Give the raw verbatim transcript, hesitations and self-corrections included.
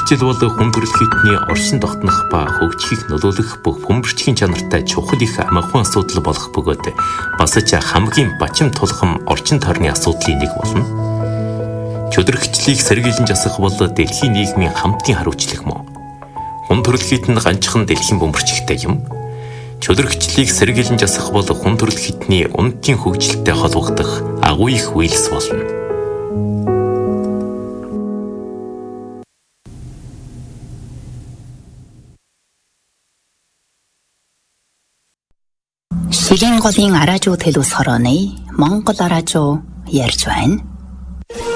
Хүчил бол хүн төрөлхтний оршин тогтнох ба хөгжихийг нөлөөлөх бүх бөмбөрчгийн чанартай чухал их амархан асуудал болох бөгөөд бас ч хамгийн бачим тулхам орчин тойрны асуудлын нэг болно. Чөдрөгчлийг сэргийлэн засах бол дэлхийн нийгмийн хамтын хариуцлага мөн. Хүн төрөлхт нь ганцхан дэлхийн бөмбөрчгтэй юм. Чөдрөгчлийг сэргийлэн засах бол хүн төрөлхтний унтын хөгжилтэй холбогдох агуу их үйлс болно. Шигийн голын араажуу төлөс хорооны Монгол араажуу ярьж байна.